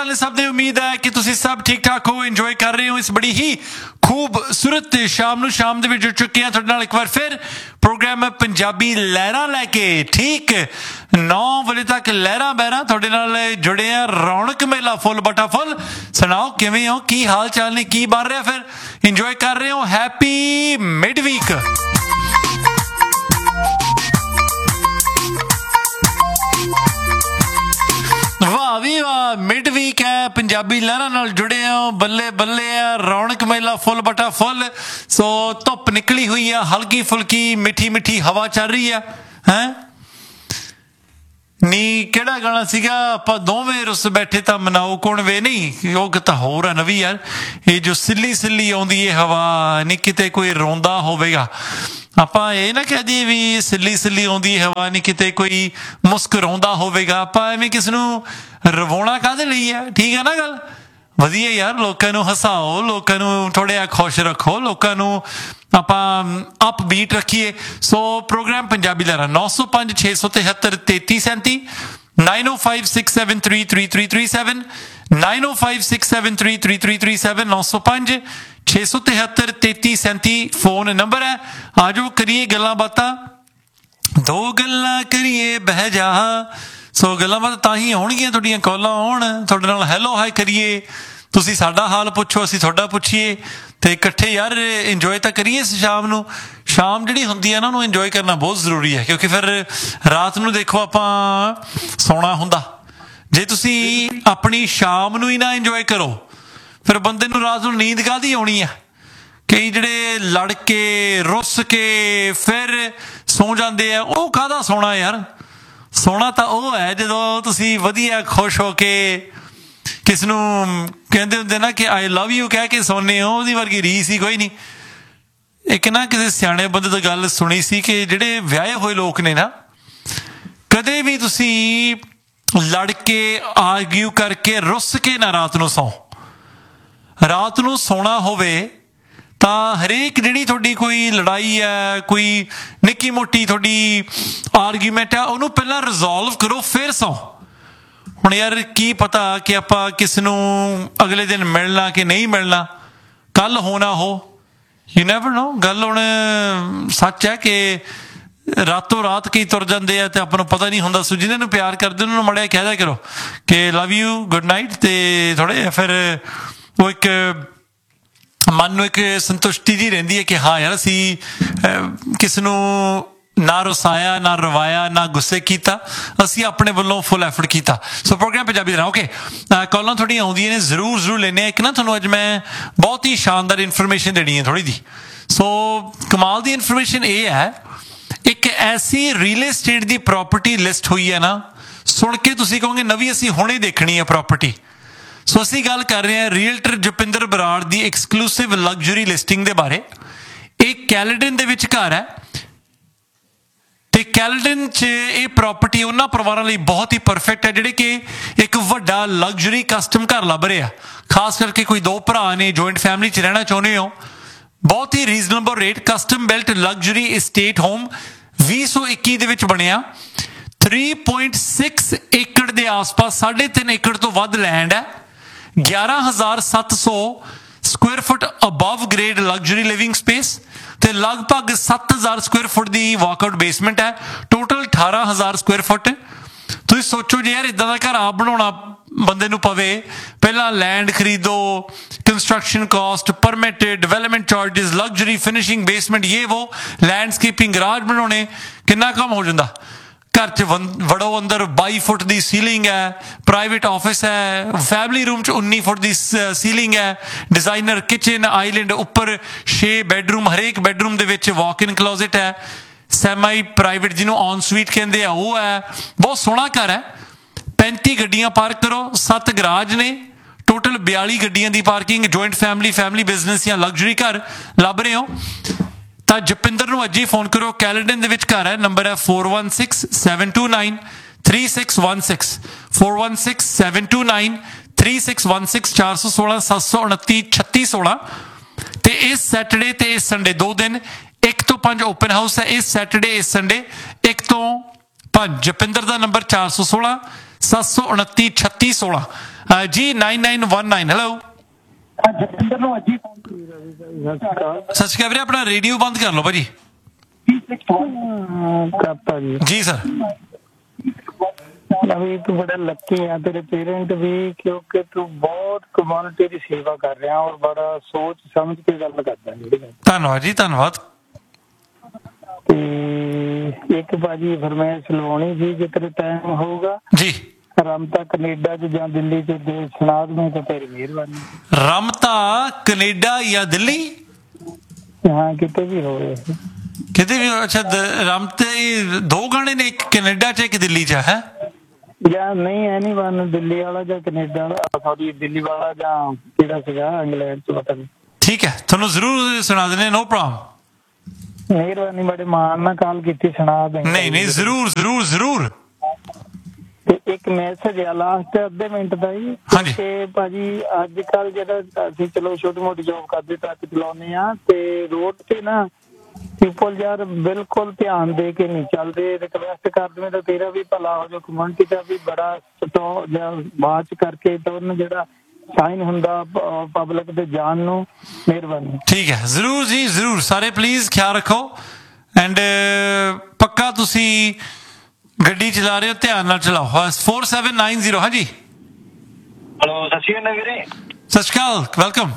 हाल ने सब ने उम्मीद है कि तुसी सब ठीक ठाक हो इंजॉय कर रहे हो इस बड़ी ही खूबसूरत शाम ਨੂੰ ਸ਼ਾਮ ਦੇ ਵਿੱਚ ਜੁੜ ਚੁੱਕੇ ਹਾਂ ਤੁਹਾਡੇ ਨਾਲ ਇੱਕ ਵਾਰ ਫਿਰ ਪ੍ਰੋਗਰਾਮ ਪੰਜਾਬੀ ਲਹਿਰਾਂ ਲੈ ਕੇ ਠੀਕ 9 ਵਜੇ ਤੱਕ ਲਹਿਰਾਂ ਬਹਿਰਾਂ ਤੁਹਾਡੇ ਨਾਲ ਜੁੜੇ ਆ ਰੌਣਕ ਮੇਲਾ ਫੁੱਲ ਬਟਾ ਫੁੱਲ ਸੁਣਾਓ ਕਿਵੇਂ ਹੋ ਕੀ ਹਾਲ ਚਾਲ ਨੇ ਕੀ ਬਣ ਰਿਹਾ ਫਿਰ ਇੰਜॉय ਕਰ ਰਹੇ ਹੋ हैप्पी मिड वीक वाह भी वाह मिड वीक है पंजाबी लहरां नाल जुड़े हो बल्ले बल्ले है रौनक मेला फुल बटा फुल सो धुप निकली हुई है हल्की फुल्की मिठी मिठी हवा चल रही है हैं नी किहड़ा गाना सीगा आपां दोवें रुस बैठे तां मनाओ कौन वे नहीं ਉਹ ਤਾਂ ਹੋਰ ਆ ਨਵੀਂ ਯਾਰ ਇਹ ਜੋ ਸਿੱਲੀ ਸਿੱਲੀ ਆਉਂਦੀ ਏ ਹਵਾ ਨਹੀਂ ਕਿਤੇ ਕੋਈ ਰੋਂਦਾ ਹੋਵੇਗਾ ਆਪਾਂ ਇਹ ਨਾ ਕਹਿ ਦਈਏ ਵੀ ਸਿੱਲੀ ਸਿੱਲੀ ਆਉਂਦੀ ਹਵਾ ਨਹੀਂ ਕਿਤੇ ਕੋਈ ਮੁਸਕਰਾਉਂਦਾ ਹੋਵੇਗਾ ਆਪਾਂ ਐਵੇਂ ਕਿਸ ਨੂੰ ਰਵਾਉਣਾ ਕਾਹਦੇ ਲਈ ਹੈ ਠੀਕ ਹੈ ਨਾ ਗੱਲ ਵਧੀਆ ਯਾਰ ਲੋਕਾਂ ਨੂੰ ਹਸਾਓ ਲੋਕਾਂ ਨੂੰ ਥੋੜ੍ਹਾ ਜਿਹਾ ਖੁਸ਼ ਰੱਖੋ ਲੋਕਾਂ ਨੂੰ ਆਪਾਂ ਅਪ ਬੀਟ ਰੱਖੀਏ ਸੋ ਪ੍ਰੋਗਰਾਮ ਪੰਜਾਬੀ ਲਹਿਰਾਂ 905 673 3337 9056733337 9056733337 905 673 3337 फोन नंबर है आज करिए गल्लां बातां दो गल्लां करिए बह जा सो गल्लां बातां तां ही होणगीਆਂ ਤੁਹਾਡੀਆਂ ਕਾਲਾਂ ਆਉਣ ਤੁਹਾਡੇ ਨਾਲ ਹੈਲੋ ਹਾਈ ਕਰੀਏ ਤੁਸੀਂ ਸਾਡਾ ਹਾਲ ਪੁੱਛੋ ਅਸੀਂ ਤੁਹਾਡਾ ਪੁੱਛੀਏ ਤੇ ਇਕੱਠੇ ਯਾਰ ਇੰਜੋਏ ਤਾਂ ਕਰੀਏ ਇਸ ਸ਼ਾਮ ਨੂੰ ਸ਼ਾਮ ਜਿਹੜੀ ਹੁੰਦੀ ਹੈ ਨਾ ਉਹਨੂੰ ਇੰਜੋਏ ਕਰਨਾ ਬਹੁਤ ਜ਼ਰੂਰੀ ਹੈ ਕਿਉਂਕਿ ਫਿਰ ਰਾਤ ਨੂੰ ਦੇਖੋ ਆਪਾਂ ਸੌਣਾ ਹੁੰਦਾ ਜੇ ਤੁਸੀਂ ਆਪਣੀ ਸ਼ਾਮ ਨੂੰ ਹੀ ਨਾ ਇੰਜੋਏ ਕਰੋ ਫਿਰ ਬੰਦੇ ਨੂੰ ਰਾਤ ਨੂੰ ਨੀਂਦ ਕਾਹਦੀ ਆਉਣੀ ਆ ਕਈ ਜਿਹੜੇ ਲੜ ਕੇ ਰੁੱਸ ਕੇ ਫਿਰ ਸੌਂ ਜਾਂਦੇ ਆ ਉਹ ਕਾਹਦਾ ਸੌਣਾ ਯਾਰ ਸੌਣਾ ਤਾਂ ਉਹ ਹੈ ਜਦੋਂ ਤੁਸੀਂ ਵਧੀਆ ਖੁਸ਼ ਹੋ ਕੇ ਕਿਸ ਨੂੰ ਕਹਿੰਦੇ ਹੁੰਦੇ ਨਾ ਕਿ ਆਈ ਲਵ ਯੂ ਕਹਿ ਕੇ ਸੌਂਦੇ ਹੋ ਉਹਦੀ ਵਰਗੀ ਰੀਸ ਹੀ ਕੋਈ ਨਹੀਂ ਇੱਕ ਨਾ ਕਿਸੇ ਸਿਆਣੇ ਬੰਦੇ ਤੋਂ ਗੱਲ ਸੁਣੀ ਸੀ ਕਿ ਜਿਹੜੇ ਵਿਆਹੇ ਹੋਏ ਲੋਕ ਨੇ ਨਾ ਕਦੇ ਵੀ ਤੁਸੀਂ ਲੜ ਕੇ ਆਰਗਿਊ ਕਰਕੇ ਰੁੱਸ ਕੇ ਨਾ ਰਾਤ ਨੂੰ ਸੌਂ ਰਾਤ ਨੂੰ ਸੌਣਾ ਹੋਵੇ ਤਾਂ ਹਰੇਕ ਜਿਹੜੀ ਤੁਹਾਡੀ ਕੋਈ ਲੜਾਈ ਹੈ ਕੋਈ ਨਿੱਕੀ ਮੋਟੀ ਤੁਹਾਡੀ ਆਰਗੂਮੈਂਟ ਹੈ ਉਹਨੂੰ ਪਹਿਲਾਂ ਰਿਜ਼ੋਲਵ ਕਰੋ ਫਿਰ ਸੌਂ ਹੁਣ ਯਾਰ ਕੀ ਪਤਾ ਕਿ ਆਪਾਂ ਕਿਸ ਨੂੰ ਅਗਲੇ ਦਿਨ ਮਿਲਣਾ ਕਿ ਨਹੀਂ ਮਿਲਣਾ ਕੱਲ ਹੋਣਾ ਹੋ ਯੂ ਨੈਵਰ ਨੋ ਗੱਲ ਹੁਣ ਸੱਚ ਹੈ ਕਿ ਰਾਤੋਂ ਰਾਤ ਕਈ ਤੁਰ ਜਾਂਦੇ ਆ ਤੇ ਆਪਾਂ ਨੂੰ ਪਤਾ ਨਹੀਂ ਹੁੰਦਾ ਸੋ ਜਿਹਨਾਂ ਨੂੰ ਪਿਆਰ ਕਰਦੇ ਉਹਨਾਂ ਨੂੰ ਮਾੜਾ ਕਹਿ ਦਿਆ ਕਰੋ ਕਿ ਲਵ ਯੂ ਗੁੱਡ ਨਾਈਟ ਤੇ ਥੋੜ੍ਹੇ ਫਿਰ ਉਹ ਇੱਕ ਮਨ ਨੂੰ ਇੱਕ ਸੰਤੁਸ਼ਟੀ ਜਿਹੀ ਰਹਿੰਦੀ ਹੈ ਕਿ ਹਾਂ ਯਾਰ ਅਸੀਂ ਕਿਸ ਨੂੰ ਨਾ ਰੁਸਾਇਆ ਨਾ ਰਵਾਇਆ ਨਾ ਗੁੱਸੇ ਕੀਤਾ ਅਸੀਂ ਆਪਣੇ ਵੱਲੋਂ ਫੁੱਲ ਐਫਰਟ ਕੀਤਾ ਸੋ ਪ੍ਰੋਗਰਾਮ ਪੰਜਾਬੀ ਦਾ ਓਕੇ ਕਾਲਾਂ ਤੁਹਾਡੀਆਂ ਆਉਂਦੀਆਂ ਨੇ ਜ਼ਰੂਰ ਜ਼ਰੂਰ ਲੈਂਦੇ ਹਾਂ ਇੱਕ ਨਾ ਤੁਹਾਨੂੰ ਅੱਜ ਮੈਂ ਬਹੁਤ ਹੀ ਸ਼ਾਨਦਾਰ ਇਨਫੋਰਮੇਸ਼ਨ ਦੇਣੀ ਹੈ ਥੋੜ੍ਹੀ ਜਿਹੀ ਸੋ ਕਮਾਲ ਦੀ ਇਨਫੋਰਮੇਸ਼ਨ ਇਹ ਹੈ ਇੱਕ ਐਸੀ ਰੀਅਲ ਏਸਟੇਟ ਦੀ ਪ੍ਰੋਪਰਟੀ ਲਿਸਟ ਹੋਈ ਹੈ ਨਾ ਸੁਣ ਕੇ ਤੁਸੀਂ ਕਹੋਗੇ ਨਵੀਂ ਅਸੀਂ ਹੁਣੇ ਦੇਖਣੀ ਹੈ ਪ੍ਰੋਪਰਟੀ ਸੋ ਅਸੀਂ ਗੱਲ ਕਰ ਰਹੇ ਹਾਂ ਰੀਅਲਟਰ ਜਪਿੰਦਰ ਬਰਾੜ ਦੀ ਐਕਸਕਲੂਸਿਵ ਲਗਜ਼ਰੀ ਲਿਸਟਿੰਗ ਦੇ ਬਾਰੇ ਇਹ ਕੈਲਡਨ ਦੇ ਵਿੱਚ ਘਰ ਹੈ ਤੇ ਕੈਲਡਨ 'ਚ ਇਹ ਪ੍ਰੋਪਰਟੀ ਉਹਨਾਂ ਪਰਿਵਾਰਾਂ ਲਈ ਬਹੁਤ ਹੀ ਪਰਫੈਕਟ ਹੈ ਜਿਹੜੇ ਕਿ ਇੱਕ ਵੱਡਾ ਲਗਜ਼ਰੀ ਕਸਟਮ ਘਰ ਲੱਭ ਰਹੇ ਆ ਖਾਸ ਕਰਕੇ ਕੋਈ ਦੋ ਭਰਾ ਨੇ ਜੁਆਇੰਟ ਫੈਮਿਲੀ 'ਚ ਰਹਿਣਾ ਚਾਹੁੰਦੇ ਹੋ ਬਹੁਤ ਹੀ reasonable rate custom built luxury estate home 2021 ਦੇ ਵਿੱਚ ਬਣਿਆ 3.6 ਏਕੜ ਦੇ ਆਸ-ਪਾਸ 3.5 ਏਕੜ ਤੋਂ ਵੱਧ ਲੈਂਡ ਹੈ 11,700 square foot above grade luxury living space ਤੇ ਲਗਭਗ 7,000 ਸਕੁਅਰ ਫੁੱਟ ਦੀ ਵਾਕਆਊਟ ਬੇਸਮੈਂਟ ਹੈ ਟੋਟਲ 18,000 ਸਕੁਅਰ ਫੁੱਟ ਤੁਸੀਂ ਸੋਚੋ ਜੇ ਯਾਰ ਇੱਦਾਂ ਦਾ ਘਰ ਆਪ ਬਣਾਉਣਾ ਬੰਦੇ ਨੂੰ ਪਵੇ ਪਹਿਲਾਂ ਲੈਂਡ ਖਰੀਦੋ construction caste permit development charges luxury finishing basement ਇਹ ਵੋ ਲੈਂਡਸਕੇਪਿੰਗ ਗਰਾਜ ਬਣਾਉਣੇ ਕਿੰਨਾ ਕੰਮ ਹੋ ਜਾਂਦਾ ਘਰ 'ਚ ਵੜੋ ਅੰਦਰ 22 ਫੁੱਟ ਦੀ ਸੀਲਿੰਗ ਹੈ ਪ੍ਰਾਈਵੇਟ ਆਫਿਸ ਹੈ ਫੈਮਿਲੀ ਰੂਮ 'ਚ 19 ਫੁੱਟ ਦੀ ਸੀਲਿੰਗ ਹੈ ਡਿਜ਼ਾਈਨਰ ਕਿਚਨ ਆਈਲੈਂਡ ਉੱਪਰ 6 ਬੈਡਰੂਮ ਹਰੇਕ ਬੈਡਰੂਮ ਦੇ ਵਿੱਚ ਵਾਕ ਇਨ ਕਲੋਜ਼ਟ ਹੈ ਸੈਮਾਈ ਪ੍ਰਾਈਵੇਟ ਜਿਹਨੂੰ ਔਨ ਸਵੀਟ ਕਹਿੰਦੇ ਆ ਉਹ ਹੈ ਬਹੁਤ ਸੋਹਣਾ ਘਰ ਹੈ 35 ਗੱਡੀਆਂ ਪਾਰਕ ਕਰੋ 7 ਗਰਾਜ ਨੇ ਟੋਟਲ 42 ਗੱਡੀਆਂ ਦੀ ਪਾਰਕਿੰਗ ਜੁਆਇੰਟ ਫੈਮਿਲੀ ਬਿਜ਼ਨਸ ਜਾਂ ਲਗਜ਼ਰੀ ਘਰ ਲੱਭ ਰਹੇ ਹੋ ਤਾਂ ਜਪਿੰਦਰ ਨੂੰ ਅੱਜ ਹੀ ਫੋਨ ਕਰੋ ਕੈਲਡਨ ਦੇ ਵਿੱਚ ਘਰ ਹੈ ਨੰਬਰ ਹੈ 4167293616 4167293616 416-729-3616 ਤੇ ਇਸ ਸੈਟਰਡੇ ਤੇ ਇਸ ਸੰਡੇ 2 ਦਿਨ 1 ਤੋਂ 5 ਓਪਨ ਹਾਊਸ ਹੈ ਇਸ ਸੈਟਰਡੇ ਇਸ ਸੰਡੇ 1 ਤੋਂ 5 ਜਪਿੰਦਰ ਦਾ ਨੰਬਰ 416 729 3616 ਜੀ 9919 ਹੈਲੋ ਜਤਿੰਦਰ ਨੂੰ ਅੱਜ ਹੀ ਫੋਨ ਸਤਿ ਸ਼੍ਰੀ ਅਕਾਲ ਵੀਰੇ ਆਪਣਾ ਰੇਡੀਓ ਬੰਦ ਕਰ ਲਓ ਭਾਜੀ ਕਰਤਾ ਜੀ ਸਰ ਵੀ ਤੂੰ ਬੜਾ ਲੱਕੀ ਆ ਤੇਰੇ ਪੇਰੈਂਟ ਵੀ ਕਿਉਂਕਿ ਤੂੰ ਬਹੁਤ ਕਮਿਊਨਿਟੀ ਦੀ ਸੇਵਾ ਕਰ ਰਿਹਾ ਔਰ ਬੜਾ ਸੋਚ ਸਮਝ ਕੇ ਗੱਲ ਕਰਦਾ ਧੰਨਵਾਦ ਜੀ ਧੰਨਵਾਦ ਤੇ ਇੱਕ ਭਾਜੀ ਫਰਮਾਇਸ਼ ਲਵਾਉਣੀ ਸੀ ਜੇ ਤੇਰੇ ਟਾਈਮ ਹੋਊਗਾ ਜੀ ਰਮਤਾ ਕੈਨੇਡਾ ਚ ਜਾਂ ਦਿੱਲੀ ਚ ਦੇ ਸੁਣਾ ਦੂੰ ਤਾਂ ਤੇਰੀ ਮਿਹਰਬਾਨੀ ਰਮਤਾ ਕੈਨੇਡਾ ਜਾਂ ਦਿੱਲੀ ਹਾਂ ਕਿਤੇ ਵੀ ਹੋਵੇ ਕਿਤੇ ਵੀ ਅੱਛਾ ਰਮਤੇ ਦੋ ਗਾਣੇ ਨੇ ਇੱਕ ਕੈਨੇਡਾ ਚ ਇੱਕ ਦਿੱਲੀ ਚ ਹੈ ਜਾਂ ਨਹੀਂ ਐਨੀਵਨ ਦਿੱਲੀ ਵਾਲਾ ਜਾਂ ਕੈਨੇਡਾ ਵਾਲਾ ਸੌਰੀ ਦਿੱਲੀ ਵਾਲਾ ਜਾਂ ਕਿਹੜਾ ਸੀਗਾ ਇੰਗਲੈਂਡ ਚ ਪਤਾ ਨਹੀਂ ਠੀਕ ਹੈ ਤੁਹਾਨੂੰ ਜ਼ਰੂਰ ਸੁਣਾ ਦਿੰਦੇ ਨੋ ਪ੍ਰੋਬਲਮ ਮਿਹਰਬਾਨੀ ਬੜੇ ਮਾਣ ਨਾਲ ਕਾਲ ਕੀਤੀ ਸੁਣਾ ਦੇ ਨਹੀਂ ਜ਼ਰੂਰ ਜ਼ਰੂਰ ਜ਼ਰੂਰ ਤੇ ਇੱਕ ਮੈਸੇਜ ਆ ਲਾਸਟ ਅੱਧੇ ਮਿੰਟ ਦਾ ਹੀ ਕਿ ਭਾਜੀ ਅੱਜ ਕੱਲ ਜਿਹੜਾ ਅਸੀਂ ਚਲੋ ਛੋਟੀ ਮੋਟੀ ਜੋਬ ਕਰਦੇ ਟਰੱਕ ਚਲਾਉਂਦੇ ਆ ਤੇ ਰੋਡ ਤੇ ਨਾ ਪੀਪਲ ਯਾਰ ਬਿਲਕੁਲ ਧਿਆਨ ਦੇ ਕੇ ਨਹੀਂ ਚੱਲਦੇ ਰਿਕਵੈਸਟ ਕਰਦੇ ਤਾਂ ਤੇਰਾ ਵੀ ਭਲਾ ਹੋ ਜਾ ਕਮਿਊਨਿਟੀ ਦਾ ਵੀ ਬੜਾ ਸਟੋ ਜਾਂ ਬਾਅਦ ਕਰਕੇ ਤਾਂ ਉਹਨਾਂ ਜਿਹੜਾ ਸਾਈਨ ਹੁੰਦਾ ਪਬਲਿਕ ਦੇ ਜਾਨ ਨੂੰ ਮਿਹਰਬਾਨੀ ਠੀਕ ਹੈ ਜ਼ਰੂਰ ਜੀ ਜ਼ਰੂਰ ਸਾਰੇ ਪਲੀਜ਼ ਖਿਆਲ ਰੱਖੋ ਐਂਡ ਪੱਕਾ ਤੁਸੀਂ ਗੱਡੀ ਚਲਾ ਰਹੇ ਹੋ ਧਿਆਨ ਨਾਲ ਚਲਾਓ 4790 ਹਾਂਜੀ ਹੈਲੋ ਸਤਿ ਸ਼੍ਰੀ ਅਕਾਲ ਵੀਰੇ ਸਤਿ ਸ਼੍ਰੀ ਅਕਾਲ ਵੈਲਕਮ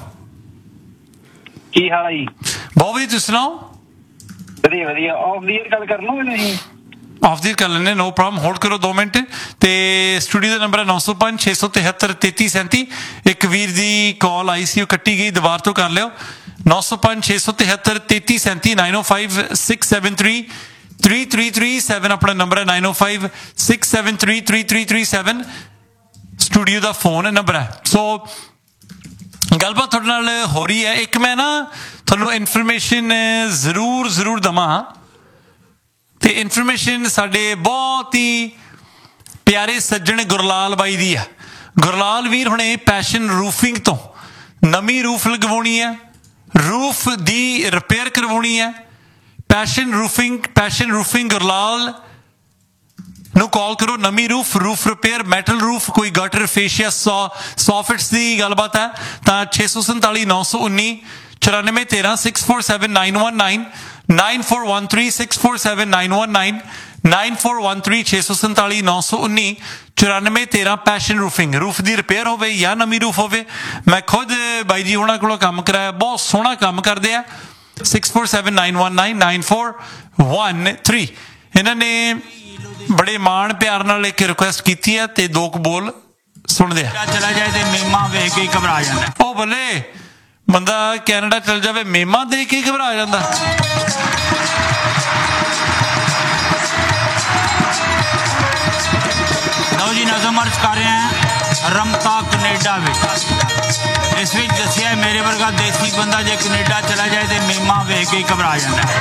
ਕੀ ਹਾਲ ਹੈ ਜੀ ਬਹੁਤ ਵਧੀਆ ਤੁਸੀਂ ਸੁਣਾਓ ਵਧੀਆ ਵਧੀਆ ਆਫ ਦੀ ਏਅਰ ਗੱਲ ਕਰ ਲਓਗੇ ਤੁਸੀਂ ਆਫ ਦੀ ਕਰ ਲੈਣੇ ਨੋ ਪ੍ਰੋਬਲਮ ਹੋਲਡ ਕਰੋ 2 ਮਿੰਟ ਤੇ ਸਟੂਡੀਓ ਦਾ ਨੰਬਰ ਹੈ 905 673 3337 ਇੱਕ ਵੀਰ ਦੀ ਕਾਲ ਆਈ ਸੀ ਉਹ ਕੱਟੀ ਗਈ ਦੁਬਾਰਾ ਤੋਂ ਕਰ ਲਿਓ 905 673 3337 905 673 3337 ਆਪਣਾ ਨੰਬਰ ਹੈ 905 673 3337 ਸਟੂਡੀਓ ਦਾ ਫੋਨ ਨੰਬਰ ਹੈ ਸੋ ਗੱਲਬਾਤ ਤੁਹਾਡੇ ਨਾਲ ਹੋ ਰਹੀ ਹੈ ਇੱਕ ਮੈਂ ਨਾ ਤੁਹਾਨੂੰ ਇਨਫੋਰਮੇਸ਼ਨ ਜ਼ਰੂਰ ਦੇਵਾਂ ਤੇ ਇਨਫੋਰਮੇਸ਼ਨ ਸਾਡੇ ਬਹੁਤ ਹੀ ਪਿਆਰੇ ਸੱਜਣ ਗੁਰਲਾਲ ਬਾਈ ਦੀ ਆ ਗੁਰਲਾਲ ਵੀਰ ਹੁਣੇ ਪੈਸ਼ਨ ਰੂਫਿੰਗ ਤੋਂ ਨਵੀਂ ਰੂਫ ਲਗਵਾਉਣੀ ਹੈ ਰੂਫ ਦੀ ਰਿਪੇਅਰ ਕਰਵਾਉਣੀ ਹੈ ਪੈਸ਼ਨ ਰੂਫਿੰਗ ਗੁਰਲਾਲ ਨੂੰ ਕਾਲ ਕਰੋ ਨਵੀਂ ਰੂਫ ਰਿਪੇਅਰ ਮੈਟਲ ਰੂਫ ਕੋਈ ਗਟਰ ਫੇਸ਼ੀਆ 100 ਫਿਟਸ ਦੀ ਗੱਲਬਾਤ ਹੈ ਤਾਂ 647 919 9413 647 919 9413 647 919 9413 647 919 9413 ਪੈਸ਼ਨ ਰੂਫ ਦੀ ਰਿਪੇਅਰ ਹੋਵੇ ਜਾਂ ਨਵੀਂ ਰੂਫ ਹੋਵੇ ਮੈਂ ਖੁਦ ਬਾਈ ਜੀ ਉਹਨਾਂ ਕੋਲੋਂ ਕੰਮ ਕਰਾਇਆ ਬਹੁਤ ਸੋਹਣਾ ਕੰਮ ਕਰਦੇ ਆ 647 919 9413 ਇਹਨਾਂ ਨੇ ਬੜੇ ਮਾਣ ਪਿਆਰ ਨਾਲ ਇੱਕ ਰਿਕੁਐਸਟ ਕੀਤੀ ਹੈ ਤੇ ਦੋ ਕਬੂਲ ਸੁਣਦੇ ਆ ਚਲਾ ਜਾਏ ਤੇ ਮੇਮਾ ਵੇਖ ਕੇ ਘਬਰਾ ਜਾਂਦਾ ਉਹ ਬੱਲੇ ਬੰਦਾ ਕੈਨੇਡਾ ਚਲ ਜਾਵੇ ਮੇਮਾ ਦੇਖ ਕੇ ਘਬਰਾ ਜਾਂਦਾ ਲਓ ਜੀ ਨਜ਼ਮ ਅਰਜ਼ ਕਰ ਰਹੇ ਹਾਂ ਰਮਤਾ ਕੈਨੇਡਾ ਵਿੱਚ ਇਸ ਵਿੱਚ ਦੱਸਿਆ ਮੇਰੇ ਵਰਗਾ ਦੇਸੀ ਬੰਦਾ ਜੇ ਕੈਨੇਡਾ ਚਲਾ ਜਾਏ ਤੇ ਮੇਮਾ ਵੇਖ ਕੇ ਘਬਰਾ ਜਾਂਦਾ